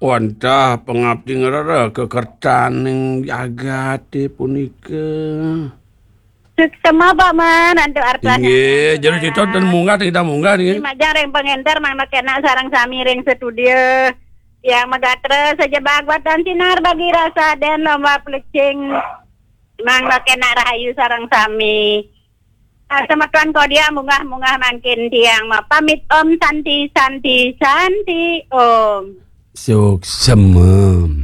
Wantah pengabdi ngerara kekertaning jagate punika. Suksema Pak Man, antu artanya. Nggih, jadi kita dan munggah kita munggah nggih. Majang ring pengenter mang kena sarang sami ring studio. Yang magatre saja bagwat dan sinar bagi rasa dan lomba plecing. Mang kena rahayu sarang sami. Sama tuan kau dia munggah makin tiang ma pamit Om Santi Om. Suksema.